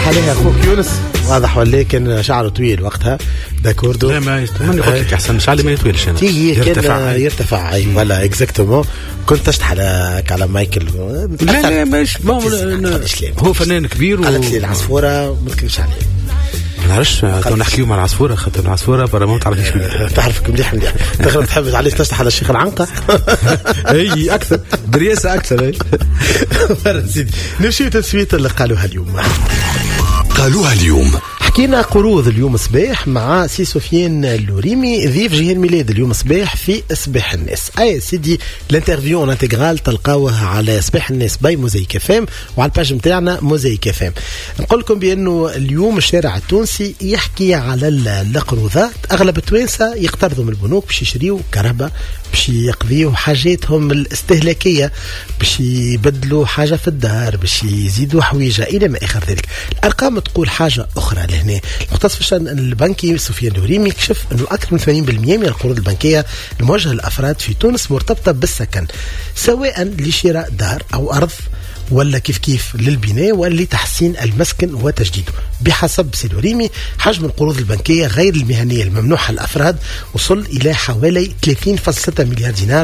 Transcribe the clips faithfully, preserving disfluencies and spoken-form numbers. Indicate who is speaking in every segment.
Speaker 1: عليها اخوك يونس واضح ولا كان شعره طويل وقتها داكوردو.
Speaker 2: لا ما يستمر قلت لك احسن شعري ما يطولش انا
Speaker 1: يرتفع يرتفع اي ولا اكزاكتومون. كنت تشتحل على مايكل.
Speaker 2: لا لا مش هو فنان كبير.
Speaker 1: قالت لي العصفوره ما تكلمش عليه.
Speaker 2: ما نعرفش نحكيو مع العصفوره خاطر العصفوره برا ما تعرفش
Speaker 1: تعرفك مليح مليح. تقدر تحب عليه تشتحل على الشيخ العنقه.
Speaker 2: اي اكثر درياسه اكثر.
Speaker 1: سيدي نمشي تسويت اللي قالوها اليوم.
Speaker 3: قالوها اليوم.
Speaker 1: حكينا قروض اليوم صباح مع سي سفيان اللوريمي ضيف جهير ميلاد اليوم صباح في صباح الناس. اي سيدي الانترفيو انتغرال تلقاوها على صباح الناس باي موزايك فام وعلى الباج نتاعنا موزايك فام. نقول لكم بانه اليوم الشارع التونسي يحكي على القروضات. اغلب التوانسه يقترضوا من البنوك باش يشريوا كهرباء باش يقضيوا حاجاتهم الاستهلاكيه باش يبدلوا حاجه في الدار باش يزيدوا حويجه الى ما اخر ذلك. الارقام تقول حاجه اخرى لهنا. المختص في الشان البنكي سفيان اللوريمي كشف انه اكثر من ثمانين بالمئة من القروض البنكيه الموجهه للافراد في تونس مرتبطه بالسكن سواء لشراء دار او ارض ولا كيف كيف للبناء ولا لتحسين المسكن وتجديده. بحسب سي اللوريمي حجم القروض البنكية غير المهنية الممنوحة للأفراد وصل إلى حوالي ثلاثين فاصلة ستة مليار دينار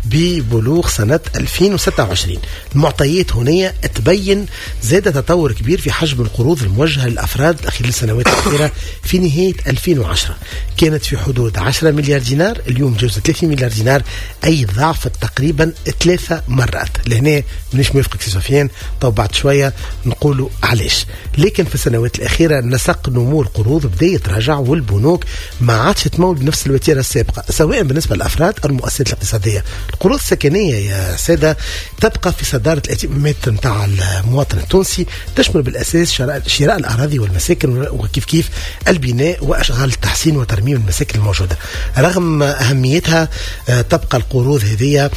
Speaker 1: ببلوغ سنة ألفين وستة وعشرين. المعطيات هنا تبين زاد تطور كبير في حجم القروض الموجهة للأفراد خلال السنوات الأخيرة. في نهاية ألفين وعشرة كانت في حدود عشرة مليار دينار، اليوم جوز ثلاثين مليار دينار، أي ضعف تقريبا ثلاثة مرات. لهنا منيش موافقك سي سفيان، طب بعد شوية نقولوا علاش. لكن في السنوات الأخيرة نسق نمو القروض بدأ يتراجع والبنوك ما عادش تمول بنفس الوتيرة السابقة سواء بالنسبة للأفراد أو المؤسسات الاقتصادية. القروض السكنية يا سادة تبقى في صدارة الاهتمامات نتاع المواطن التونسي، تشمل بالأساس شراء الأراضي والمساكن وكيف كيف البناء وأشغال التحسين وترميم المساكن الموجودة. رغم أهميتها تبقى القروض هذه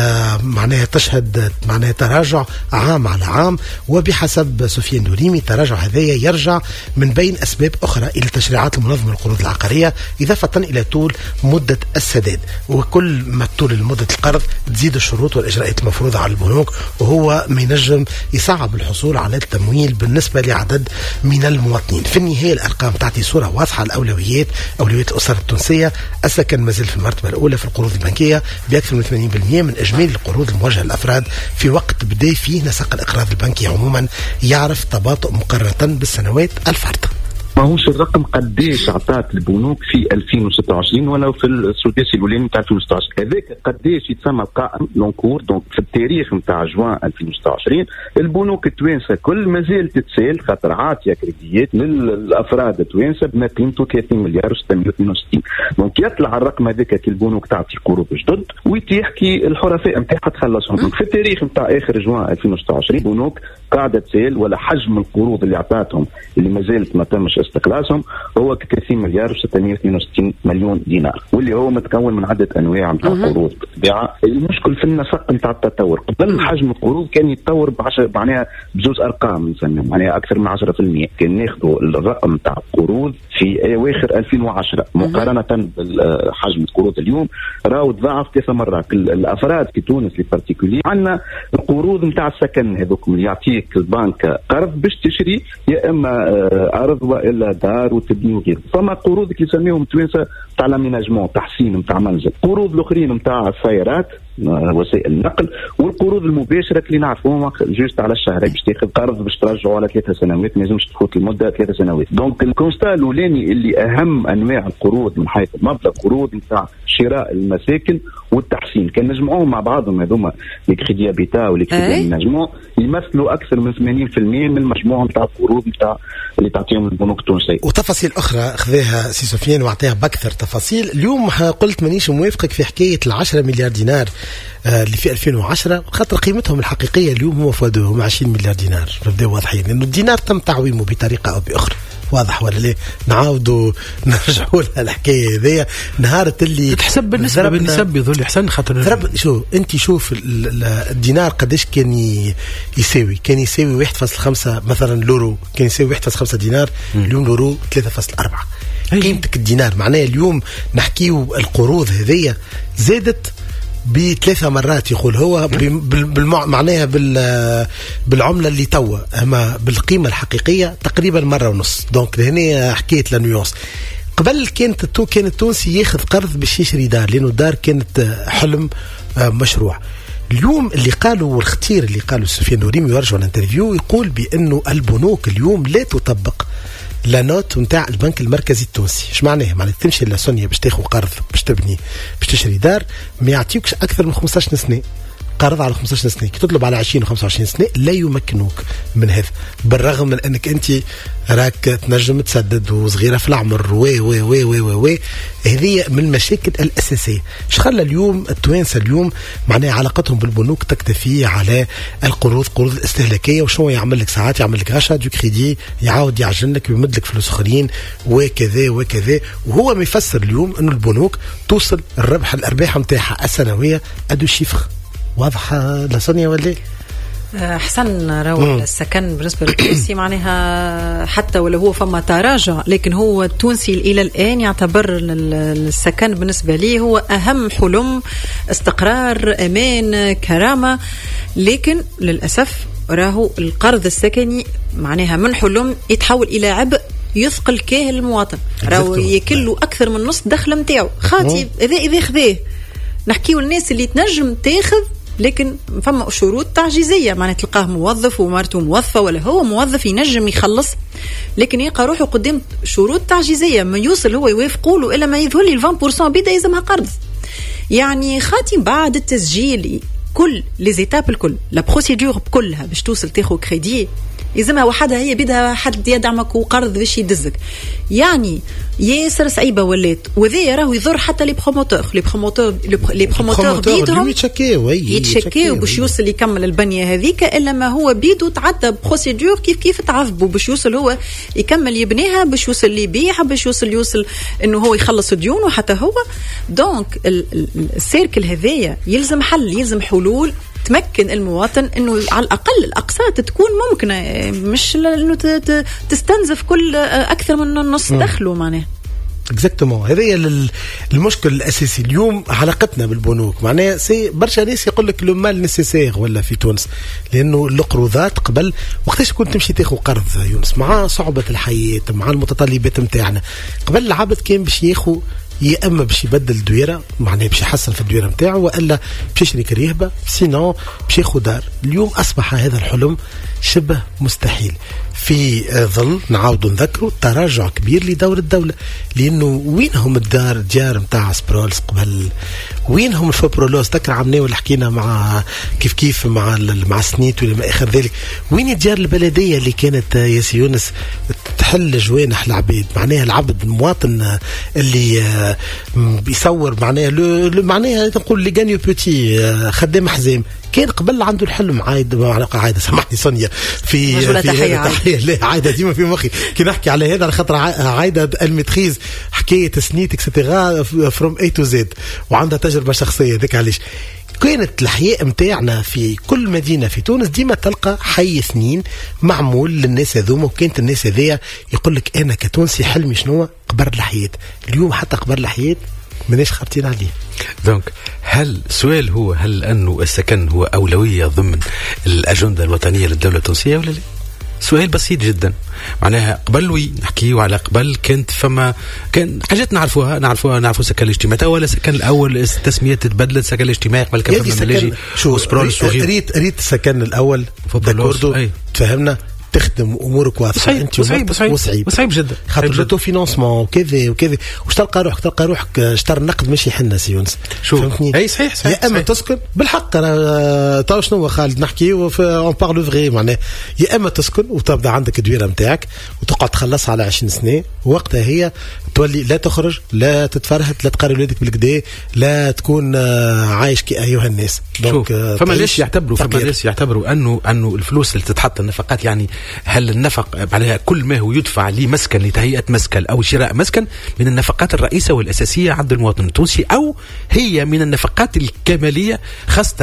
Speaker 1: معناها تشهد معناها تراجع عام على عام. وبحسب سفيان اللوريمي تراجع هذا يرجع من بين أسباب أخرى إلى تشريعات المنظمة للقروض العقارية إضافة إلى طول مدة السداد، وكل ما طول مدة القرض تزيد الشروط والإجراءات المفروضة على البنوك وهو ما ينجم يصعب الحصول على التمويل بالنسبة لعدد من المواطنين. في النهاية الأرقام تعطي صورة واضحة الأولويات أولويات الأسر التونسية. السكن مازال في المرتبة الأولى في القروض البنكية بأكثر من ثمانين بالمئة من إجمالي القروض الموجهة للأفراد في وقت بدأ فيه نسق الإقراض البنكي عموما يعرف تباطؤ مقارنة بالسنوات الفارطة.
Speaker 4: ماهوش الرقم قديش عطات البنوك في ألفين وستة وعشرين ولا في السداسي الاولاني نتاع ألفين وستة وعشرين، هذاك قديش يتسمى القائم لونكور. دونك في التاريخ نتاع جوان ألفين وستة وعشرين البنوك التوانسه كل مازال تتسال خاطر عاطيه كريديات للافراد التوانسه بما قيمته ثلاثين مليار وستمائة واثنين وستين. دونك يطلع الرقم هذاك كي البنوك تعطي قروض جدد ويحكي الحرفاء نتاعها تخلصهم. دونك في التاريخ نتاع اخر جوان ألفين وستة وعشرين البنوك قاعده تسال ولا حجم القروض اللي عطاتهم اللي مازالت ما تمش استقلاسهم هو ثلاثين مليار وستمائة واثنين وستين مليون دينار، واللي هو متكون من عدة انواع نتاع قروض بالطبيعه. المشكل في النسق نتاع التطور. قبل حجم القروض كان يتطور بعشر معناها بجوز ارقام نسميهم معناها اكثر من عشرة بالمئة. كان ناخذوا الرقم نتاع القروض في اواخر ألفين وعشرة مقارنه بحجم القروض اليوم راهو تضاعف ثلاث مرات. الافراد في تونس لي بارتيكولي عندنا القروض نتاع السكن هذوك اللي يعطيك البنك قرض باش تشري يا اما ارض والا دار وتبني وغيره. فما قروض اللي يسميهم التوانسه نتاع لاميناجمون تحسين نتاع منزل، قروض الاخرين نتاع السيارات وسائل النقل، والقروض المباشره اللي نعرفوها جوست على الشهر باش تاخذ قرض باش ترجعه على ثلاث سنوات ما لازمش تفوت المده ثلاث سنوات. دونك الكونستا الاولاني اللي اهم انواع القروض من حيث المبلغ قروض نتاع شراء المساكن والتحسين كان نجمعوهم مع بعضهم هذوما لي كريدي ابيتا ولي كريدي نجمعوا يمثلوا اكثر من ثمانين بالمئة من المجموع نتاع القروض نتاع اللي تعطيهم البنوك التونسيه.
Speaker 1: وتفاصيل اخرى اخذها سي سفيان واعطيها باكثر تفاصيل. اليوم قلت مانيش موافقك في حكايه العشرة مليار دينار اللي في ألفين وعشرة خاطر قيمتهم الحقيقيه اليوم هو فوادهم عشرين مليار دينار. نبداو واضحين لانه الدينار تم تعويمه بطريقه او باخرى. واضح ولا ليه؟ نعاودوا نرجعوا لها الحكايه هذيا. نهار اللي
Speaker 2: تحسب بالنسبه بالنسب يظل احسن خاطر
Speaker 1: شو انت شوف الدينار قداش كان يساوي. كان يساوي واحد فاصلة خمسة مثلا لورو، كان يساوي واحد فاصلة خمسة دينار. اليوم لورو ثلاثة فاصلة أربعة قيمتك الدينار. معناه اليوم نحكيو القروض هذيا زادت بثلاثة مرات يقول هو بالمع... معناها بال... بالعملة اللي توا، أما بالقيمة الحقيقية تقريبا مرة ونص. دونك هنا حكاية لانيونس. قبل كانت التو كان التونسي ياخذ قرض باش يشري دار، لأنه الدار كانت حلم مشروع. اليوم اللي قالوا والختير اللي قالوا سفيان نوريمي يرجع الانترفيو يقول بأنه البنوك اليوم لا تطبق لا نوت نتاع البنك المركزي التونسي. ايش معناه؟ معناه تمشي لسونيا باش تاخذ قرض باش تبني باش تشري دار، ما يعطيوكش اكثر من خمسة عشر سنه قرض على خمسة عشر سنه. كي تطلب على عشرين وخمسة وعشرين سنه لا يمكنوك من هذا، بالرغم من انك انت راك تنجم تسدد وصغيره في العمر و و و و و هذه من المشاكل الاساسيه. ايش خلى اليوم التوانسه اليوم معناها علاقتهم بالبنوك تكتفي على القروض قروض الاستهلاكيه، وشو يعمل لك ساعات يعمل لك غشا دو كريدي، يعاود يعجن لك ويمد لك فلوس اخرين وكذا وكذا. وهو ما يفسر اليوم انه البنوك توصل الربح الارباح نتاعها السنويه ادو شيفر. واضحه لسونيا ولا؟
Speaker 5: حسن راهو السكن بالنسبه للتونسي معناها حتى ولو هو فما تراجع، لكن هو التونسي الى الان يعتبر السكن بالنسبه ليه هو اهم حلم، استقرار، امان، كرامه. لكن للاسف راهو القرض السكني معناها من حلم يتحول الى عبء يثقل كاهل المواطن، راهو يكلوا اكثر من نص دخل نتاعو. خاطي اذا اذا خذاه نحكيو الناس اللي تنجم تاخذ، لكن فما شروط تعجيزية، معنى تلقاه موظف ومرته موظفة ولا هو موظف ينجم يخلص، لكن يلقى روحه قدام شروط تعجيزية ما يوصل هو يوافقوا له إلا ما يظهر لي عشرين بالمئة بدا يلزمها قرض. يعني خاطي بعد التسجيل كل ليزيتاب الكل لا بروسيدور كلها باش توصل تاخذ كريدي يلزمها وحدها هي بدها حد يدعمك وقرض باش يدزك. يعني ياسر صعيبه ولات، وذا راهو يضر حتى لي بروموتور لي بروموتور لي بروموتور بيدهم يتشكيو يتشكيو باش يوصل يكمل البنيه هذيك، الا ما هو بيدو تعدى بروسيدور كيف كيف تعذبوا باش يوصل هو يكمل يبنيها، باش يوصل يبيعها، باش يوصل يوصل انه هو يخلص ديونه حتى هو. دونك السيركل هذايا يلزم حل، يلزم حلول تمكن المواطن انه على الاقل الاقساط تكون ممكنه، مش انه تستنزف كل اكثر من نص دخله. معناه
Speaker 1: اكزاكتومون هذا المشكل الاساسي اليوم علاقتنا بالبنوك. معناه سي برشا ناس يقول لك لو مال نيسيسير ولا في تونس، لانه القروضات قبل وقتاش كنت تمشي تاخذ قرض يونس مع صعوبه الحياه مع المتطلبات نتاعنا، قبل العبد كان باش ياخذ يا اما باش يبدل الدويره معناه باش يحسن في الدويره نتاعو، والا باش يشري كريهبه، سينو باش ياخذ دار. اليوم اصبح هذا الحلم شبه مستحيل في ظل نعاودوا نذكروا تراجع كبير لدور الدوله. لانه وينهم الدار ديار نتاع سبرولز قبل، وينهم الفوبرولوس؟ تذكر عملنا ولا حكينا مع كيف كيف مع مع سنيت ولا ما اخر ذلك. وين الديار البلديه اللي كانت يا سي يونس تحل جوانح العبيد؟ معناها العبد المواطن اللي بيصور معناها معناها نقول لي غانيو بوتي خدام حزام، كان قبل عنده الحلم. عايد عايده سامحني سونيا في في تحيه لا عايده ديما في مخي كي نحكي على هذا على خاطر عايده المتريز حكايه سنيت اكسترا فروم اي تو زد وعندها تجربه شخصيه. ذيك علاش كانت الحياة متاعنا في كل مدينة في تونس ديما تلقى حي اثنين معمول للناس هذوما، وكانت الناس هذيا يقول لك أنا كتونسي حلمي شنو؟ قبر الحياة. اليوم حتى قبر الحياة مناش خارطين عليه.
Speaker 2: دونك هل السؤال هو هل أنه السكن هو أولوية ضمن الأجندة الوطنية للدولة التونسية ولا لا؟ سؤال بسيط جدا. معناها قبل نحكيو على قبل كانت فما كان حاجات نعرفوها نعرفوها نعرفوا السكن الاجتماعي ولا السكن الاول التسميات تبدلت. السكن الاجتماعي قبل كان فما ملاجئ
Speaker 1: شو ريت ريت السكن الاول داكوردو تفهمنا تخدم امورك واضحه انت
Speaker 2: وصعيب وصعيب وصعيب جدا
Speaker 1: خاطر لو فينانسمون وكذا وكذا واش تلقى روحك تلقى روحك اشتر النقد ماشي حنا سي يونس
Speaker 2: فهمتني. اي صحيح صحيح
Speaker 1: يا اما صحيح. تسكن بالحق انا تو شنو خالد نحكي اون بارلو فغي معناه يا اما تسكن وتبدا عندك الدويره نتاعك وتقعد تخلصها على عشرين سنه وقتها هي تولي لا تخرج لا تتفرهد لا تقري ولادك بالكدا لا تكون عايش كأيها الناس.
Speaker 2: دونك فما ليش يعتبروا فما ليش يعتبروا انه انه الفلوس اللي تتحط النفقات يعني هل النفق عليها كل ما هو يدفع لمسكن لتهيئة مسكن أو شراء مسكن من النفقات الرئيسة والأساسية عند المواطن التونسي، أو هي من النفقات الكمالية خاصة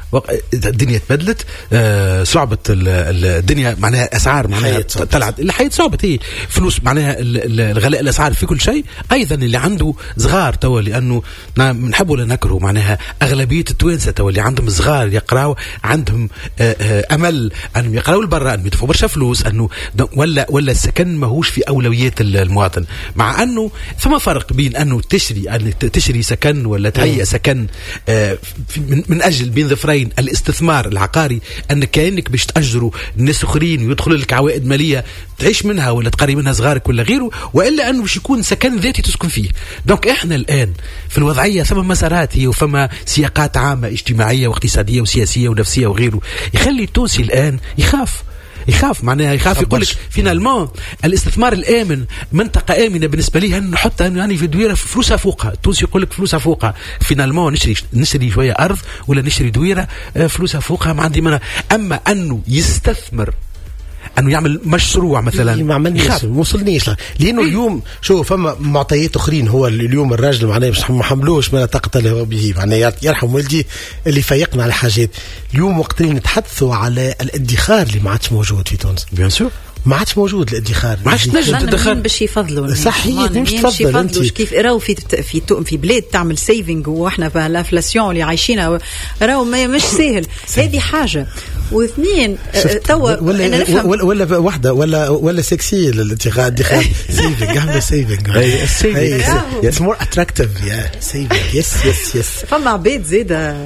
Speaker 2: الدنيا تبدلت، آه صعبت الدنيا معناها اسعار معناها طلعت الحياه صعبت، هي فلوس معناها الغلاء الاسعار في كل شيء. ايضا اللي عنده صغار توا لانه نحب ولا نكره معناها اغلبيه التوانسه توا اللي عندهم صغار يقراوا عندهم آه آه امل انهم يقراوا لبرا، انهم يدفعوا برشا فلوس، انه ولا ولا السكن ماهوش في اولويات المواطن. مع انه ثم فرق بين انه تشري أن تشري سكن ولا تهيئ سكن آه من, من اجل بين ظفرين الاستثمار العقاري، انك كانك باش تاجروا الناس اخرين ويدخل لك عوائد ماليه تعيش منها ولا تقري منها صغارك ولا غيره، والا انه باش يكون سكن ذاتي تسكن فيه. دونك احنا الان في الوضعيه ثم مسارات هي وفما سياقات عامه اجتماعيه واقتصاديه وسياسيه ونفسيه وغيره، يخلي التونسي الان يخاف يخاف معناها يخاف يقول لك فينالمون الاستثمار الامن منطقه امنه بالنسبه لي ان نحط يعني في دويره فلوسها فوقها. التونسي يقول لك فلوسها فوقها، فينالمون نشري نشري شويه ارض ولا نشري دويره فلوسها فوقها ما عندي منها. اما انه يستثمر انه يعمل مشروع مثلا
Speaker 1: ما عملنيش ما وصلنيش لانه إيه؟ اليوم شوف فما معطيات اخرين. هو اليوم الراجل معناه مش ما حملوش ما طاقه به معناه يرحم والدي اللي فيقنا على حاجات. اليوم وقت اللي نتحدثوا على الادخار اللي ما عادش موجود في تونس
Speaker 2: بيان سور
Speaker 1: ما عادش موجود الادخار،
Speaker 5: ما عادش تنجم تدخر باش يفضلوا
Speaker 1: صحيح مش
Speaker 5: تفضلوا انت كيف راهو في في في بلاد تعمل سيفنج واحنا في الانفلاسيون اللي عايشينها راهو مش سهل. هذه حاجه. واثنين توا
Speaker 1: ولا ولا, ولا واحده ولا ولا سكسي الادخار ادخار سيفنج اعمل سيفنج اتس مور اتراكتيف يا سيفنج يس يس يس.
Speaker 5: فما عباد زاده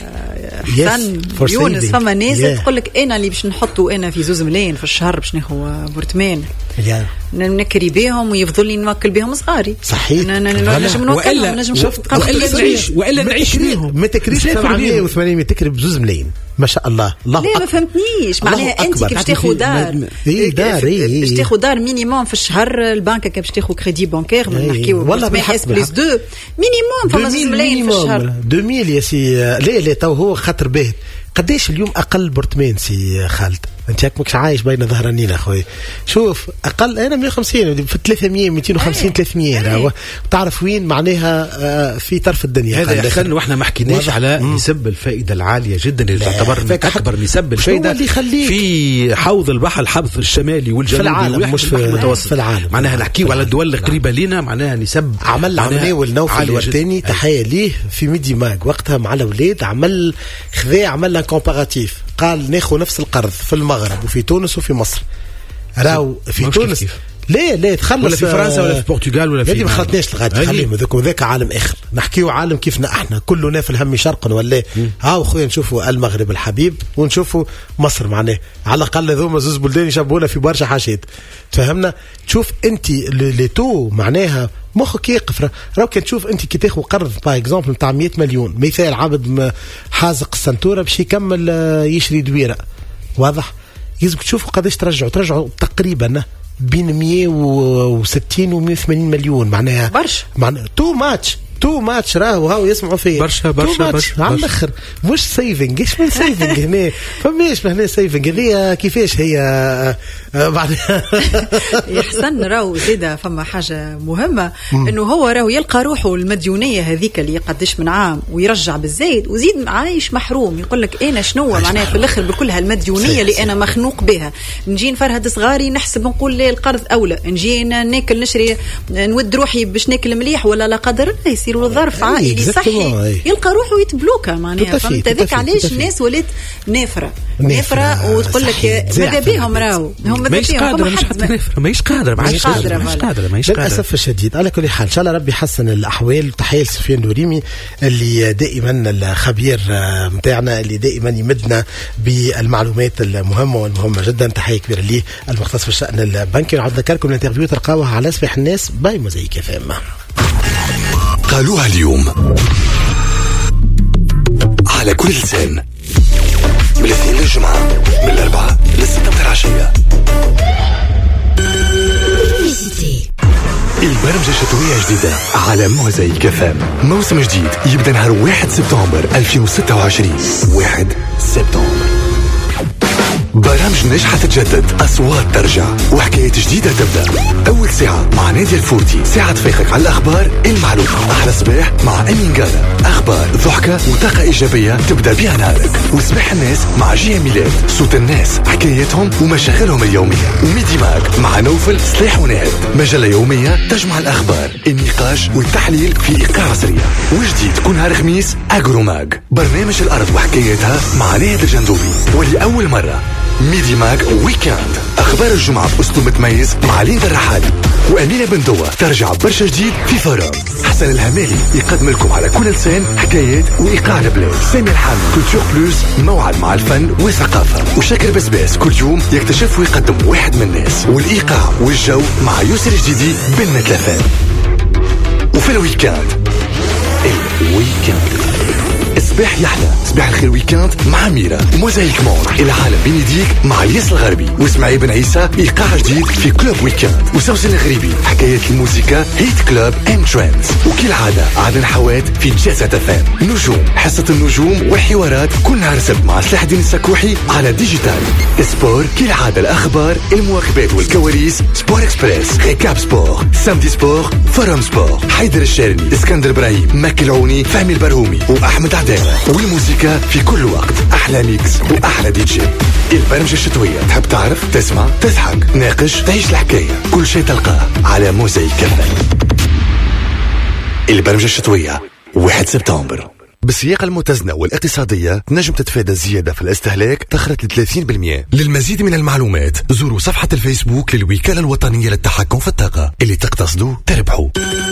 Speaker 5: حسن يونس فما ناس تقول لك انا اللي باش نحطوا انا في زوز ملايين في الشهر باش ناخذ برطمان نكري بيهم ويفضل لي نوكل بهم صغاري.
Speaker 1: صحيح
Speaker 5: نجم نوكلهم نجم نشوف
Speaker 2: والا نعيش والا نعيش بيهم
Speaker 1: ما تكريش سبعمية وثمانين تكري بزوز ملايين ما شاء الله. الله
Speaker 5: لا ما فهمتنيش معناها انت كيف تاخذ دار باش تاخذ دار مينيموم في الشهر البنكه كيف باش تاخذ كريدي بانكير نحكيو
Speaker 1: والله
Speaker 5: اس بلس اثنين مينيموم فما زوز ملايين في الشهر
Speaker 1: ألفين يا سي. لا لا تو هو خاطر باهت قديش اليوم اقل برطمان سي خالد انت هيك ماكش عايش بين ظهرانين اخوي. شوف اقل انا مية وخمسين في ثلاثمية مئتين وخمسين ثلاثمية راهو تعرف وين معناها في طرف الدنيا.
Speaker 2: هذا يخلنا واحنا ما حكيناش على نسب الفائده العاليه جدا اللي تعتبر من اكبر نسب الفائده في حوض البحر الحبث الشمالي والجنوبي
Speaker 1: مش في المتوسط في العالم.
Speaker 2: معناها نحكيو على الدول القريبه لنا معناها نسب
Speaker 1: عمل عمليه نوفل الورتاني تحيه ليه في ميدي ماج وقتها مع الاولاد عمل خذا عمل لنا كومباراتيف قال ناخذ نفس القرض في المغرب وفي تونس وفي مصر. راهو في تونس كيف. ليه ليه تخلص
Speaker 2: ولا في فرنسا ولا في البرتغال ولا في
Speaker 1: ما خلطناش لغايه خليهم ذاك وذاك عالم اخر. نحكيو عالم كيفنا احنا كلنا في الهم شرقا ولا ها خويا نشوفوا المغرب الحبيب ونشوفوا مصر معناه على الاقل ذوما زوز بلدان يشبهونا في برشا حاجات تفهمنا. تشوف انت لي تو معناها مخك يقف. راهو كان تشوف انت كي تاخذ قرض باغ اكزومبل نتاع مية مليون مثال عبد حازق السنتوره باش يكمل يشري دويره واضح يلزمك تشوفوا قداش ترجعوا ترجعوا تقريبا بين مية وستين و مية وثمانين مليون معناها
Speaker 5: برشا
Speaker 1: معناها تو ماتش تو ماتش راهو هاو يسمعوا فيه
Speaker 2: برشا برشا برشا
Speaker 1: على الاخر مش سيفنج ايش من سيفنج هنا فماش هنا سيفنج هذه كيفاش هي بعد
Speaker 5: يحسن راهو زيدا فما حاجه مهمه انه هو راهو يلقى روحه المديونيه هذيك اللي قدش من عام ويرجع بالزايد وزيد عايش محروم يقول لك انا شنو معناها في الاخر بكل هالمديونيه اللي انا مخنوق بها نجي نفرهد صغاري نحسب نقول لي القرض اولى نجي ناكل نشري نود روحي باش ناكل مليح ولا لا قدر يصير له ظرف عائلي صحي يلقى روحه يتبلوكا معناها فهمت هذاك علاش الناس ولات نافره نافره وتقول لك ماذا بهم راهو هم
Speaker 2: ماهيش قادره مش حتى نافره ماهيش قادره ماهيش قادره ماهيش قادره ماهيش قادره
Speaker 1: للاسف الشديد. على كل حال ان شاء الله ربي يحسن الاحوال. تحيه لسفيان لوريمي اللي دائما الخبير نتاعنا اللي دائما يمدنا بالمعلومات المهمه والمهمه جدا. تحيه كبيره ليه المختص في الشان البنكي. نعود نذكركم الانترفيو تلقاوها على صباح الناس باي موزايك اف ام.
Speaker 3: قالوها اليوم على كل لسان من الاثنين للجمعة من الأربعة للستة متاع العشية. البرمجة الشتوية جديدة على موزايك اف ام. موسم جديد يبدأ نهار واحد سبتمبر ألفين وستة وعشرين. واحد سبتمبر برامج ناجحة تتجدد، أصوات ترجع، وحكايات جديدة تبدأ. أول ساعة مع نادي الفورتي. ساعة تفيقك على الأخبار المعلومة. أحلى صباح مع أمين قالة. أخبار ضحكة وطاقة إيجابية تبدأ بها نهارك. وصباح الناس مع جيه ميلاد. صوت الناس، حكايتهم ومشاغلهم اليومية. وميدي ماك مع نوفل صليح ونهد. مجلة يومية تجمع الأخبار، النقاش والتحليل في إيقاع سريع. وجديد كل نهار خميس أجرو ماج، برنامج الأرض وحكايتها مع نهد الجندوبي. ولأول مرة ميدي ماك ويكاند، أخبار الجمعة بأسلوب متميز مع ليندا الرحالي وأمينة بندوة. ترجع برشا جديد في فورم. حسن الهمالي يقدم لكم على كل لسان حكايات وإيقاع البلاد. سامي الحامي كولتور بلوس، موعد مع الفن والثقافة. وشاكر بسباس كل يوم يكتشف ويقدم واحد من الناس. والإيقاع والجو مع يوسر الجديدي بالمثلثات. وفي الويكاند الويكاند صباح يحلى. صباح الخير ويكاند مع ميرا. موزايك مود العالم بين يديك مع الياس الغربي واسماعيل بن عيسى. ايقاع جديد في كلوب ويكاند. وسوسن الغريبي حكايات الموسيقى، هيت كلوب اند ترندز. وكالعادة عاد نحوات في جازة تفام. نجوم، حصة النجوم وحوارات كل نهار سبت مع سلاح الدين السكوحي على ديجيتال. سبور كالعادة، الأخبار، المواكبات والكواليس. سبور اكسبريس، ريكاب سبور، سامدي سبور، فورم سبور. حيدر الشارني، اسكندر ابراهيم، ماكي العوني، فهمي البرهومي وأحمد عدالة. والموسيقى في كل وقت. أحلى ميكس وأحلى دي جي. البرمجة الشتوية، تحب تعرف، تسمع، تضحك، ناقش، تعيش الحكاية. كل شيء تلقاه على موزايك كفن. البرمجة الشتوية واحد سبتمبر. بالسياقة المتزنة والاقتصادية نجم تتفادى الزيادة في الاستهلاك تخرج ل ثلاثين بالمئة. للمزيد من المعلومات زوروا صفحة الفيسبوك للوكالة الوطنية للتحكم في الطاقة. اللي تقتصدوا تربحوا.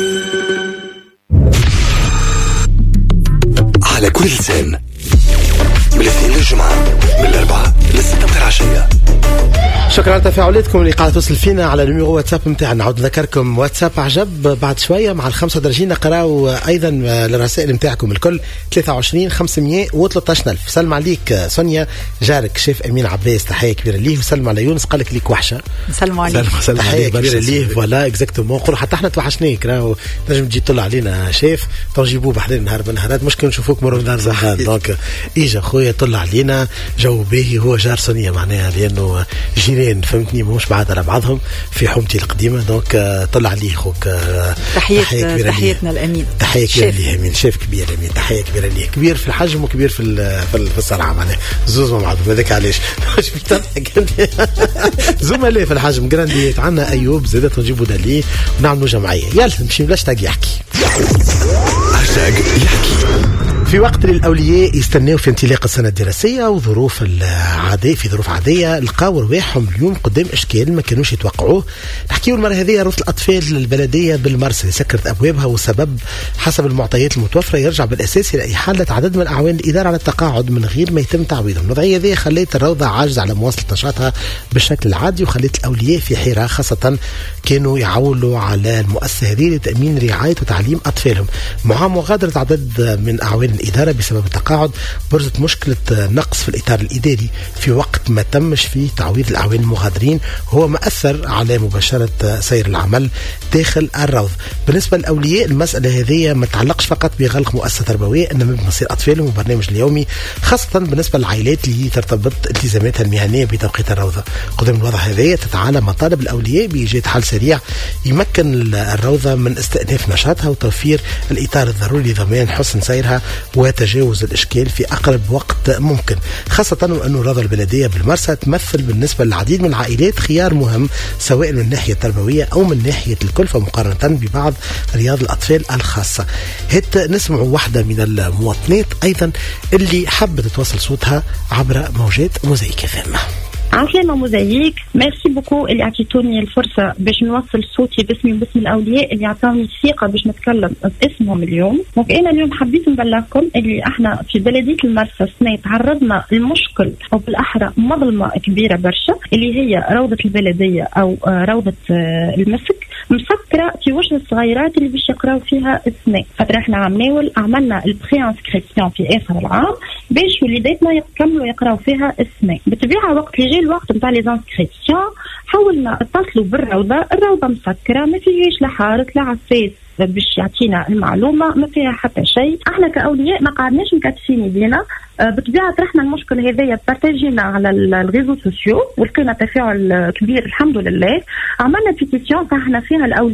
Speaker 3: على كل لسان من الاثنين للجمعة، من الأربعة للستة متاع العشية.
Speaker 1: شكرا على تفاعلاتكم اللي قاعدة توصل فينا على النيميرو واتساب نتاعنا. نعاود نذكركم واتساب عجب بعد شوية مع الخمسة ودرجين. نقراو أيضا الرسائل نتاعكم الكل. ثلاثة وعشرين خمسمية وثلاثة ألف. سلم عليك سونيا جارك شيف أمين عباس، تحية كبيرة ليه. وسلم على يونس قال لك ليك وحشة.
Speaker 5: سلم عليك.
Speaker 1: تحية كبيرة ليه. فوالا اكزاكتومون. قولوا حتى احنا توحشناك. راهو نجم تجي تطلع علينا شيف تنجيبوه بحذر نهار بنهارات. مشكل نشوفوك مرة نهار زهران. دونك إيجا خويا طلع علينا جو باهي. هو جار سونيا معناها لأنه جيران فهمتني مش بعاد على بعضهم في حومتي القديمة. دونك طلع عليه خوك.
Speaker 5: تحية تحية تحياتنا الأمين.
Speaker 1: تحية كبيرة ليه أمين. شيف كبير أمين. تحية كبيرة ليه. كبير في الحجم وكبير في في الصراحة معناها زوز مع بعضهم. هذاك علاش مش بتضحك زملاء في الحجم جرانديات. عنا أيوب زادت نجيبوا دليل ونعملوا جمعية. يلا نمشي بلاش تاج يحكي.
Speaker 3: هاشتاج يحكي.
Speaker 1: في وقت للأولياء يستناو في انطلاق السنة الدراسية وظروف العادية في ظروف عادية لقاو رواحهم اليوم قدام إشكال ما كانوش يتوقعوه. نحكيو المرة هذه روضة الأطفال البلدية بالمرسى اللي سكرت أبوابها، والسبب حسب المعطيات المتوفرة يرجع بالأساس إلى إحالة عدد من أعوان الإدارة على التقاعد من غير ما يتم تعويضهم. الوضعية هذه خلت الروضة عاجزة على مواصلة نشاطها بالشكل العادي، وخلت الأولياء في حيرة، خاصة كانوا يعولوا على المؤسسة هذه لتأمين رعاية وتعليم أطفالهم. مع مغادرة عدد من أعوان الإدارة بسبب التقاعد برزت مشكلة نقص في الإطار الإداري في وقت ما تمش فيه تعويض الأعوان المغادرين، هو ما أثر على مباشرة سير العمل داخل الروض. بالنسبة للأولياء المسألة هذه ما تعلقش فقط بغلق مؤسسة تربوية، إنما بمصير أطفالهم وبرنامج اليومي، خاصة بالنسبة للعائلات اللي ترتبط التزاماتها المهنية بتوقيت الروضة. قدام الوضع هذا تتعالى مطالب الأولياء بإيجاد حل سريع يمكن الروضة من استئناف نشاطها وتوفير الإطار الضروري لضمان حسن سيرها وتجاوز الإشكال في أقرب وقت ممكن، خاصة وأن الروضة البلدية بالمرسى تمثل بالنسبة للعديد من العائلات خيار مهم سواء من الناحية التربوية أو من ناحية الكلفة مقارنة ببعض رياض الأطفال الخاصة. هت نسمع واحدة من المواطنات أيضا اللي حبت تتواصل صوتها عبر موجات موزايك فهم.
Speaker 6: عسلامة موزايك، ميرسي بوكو اللي عطيتوني الفرصة باش نوصل صوتي باسمي وباسم الأولياء اللي عطاوني الثقة باش نتكلم باسمهم اليوم. دونك أنا اليوم حبيت نبلغكم اللي احنا في بلدية المرسى السنة تعرضنا لمشكل أو بالأحرى مظلمة كبيرة برشا اللي هي روضة البلدية أو روضة المسك مسكرة في وجه الصغيرات اللي باش يقراو فيها السنة. خاطر احنا عمناول عملنا البري انسكريبسيون في آخر العام باش وليداتنا يكملوا يقراو فيها السنة. بالطبيعة وقت اللي جاي الوقت نتاع لي زانسكريبسيون حاولنا اتصلوا بالروضة، الروضة مسكرة ما فيهاش لا حارس لا عفاس باش يعطينا المعلومة، ما فيها حتى شيء. احنا كأولياء ما قعدناش مكتفين بينا، بطبيعة طرحنا المشكل هذايا بارتاجينا على الريزو سوسيو ولقينا تفاعل كبير الحمد لله. عملنا بيتيسيون طرحنا فيها الأولياء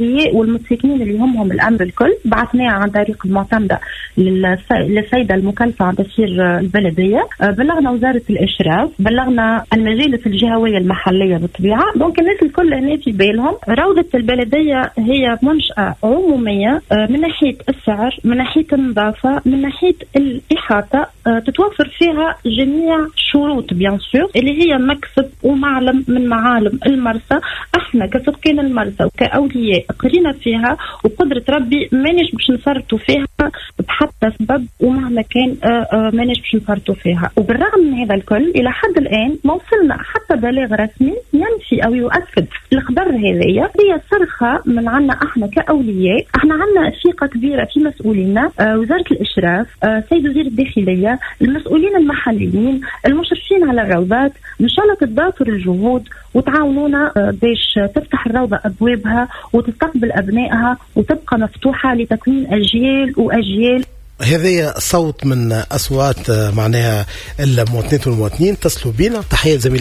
Speaker 6: الاولياء والمتساكنين اللي همهم الامر الكل بعثناها عن طريق المعتمده للسيده المكلفه عن تسيير البلديه. بلغنا وزاره الاشراف، بلغنا المجالس الجهويه المحليه بالطبيعه. دونك الناس الكل هنا في بالهم روضه البلديه هي منشاه عموميه من ناحيه السعر، من ناحيه النظافه، من ناحيه الاحاطه، تتوفر فيها جميع شروط بيان سور اللي هي مكسب ومعلم من معالم المرسى. احنا كسكان المرسى وكاولياء قرينا فيها وقدره ربي مانيش باش نفرطوا فيها بحتى سبب، ومهما كان مانيش باش نفرطوا فيها. وبالرغم من هذا الكل الى حد الان ما وصلنا حتى بلاغ رسمي ينفي او يؤكد الخبر هذيا. هي صرخه من عنا احنا كاولياء. احنا عنا ثقه كبيره في مسؤولينا، وزاره الاشراف، سيد وزير الداخليه، المسؤولين المحليين، المشرفين على الروضات. ان شاء الله تتضافر الجهود وتعاونونا باش تفتح الروضه ابوابها وتستقبل ابنائها وتبقى مفتوحه لتكوين اجيال واجيال.
Speaker 1: هذا صوت من اصوات معناها المواطنات والمواطنين. تصلوا بينا. تحيه زميلي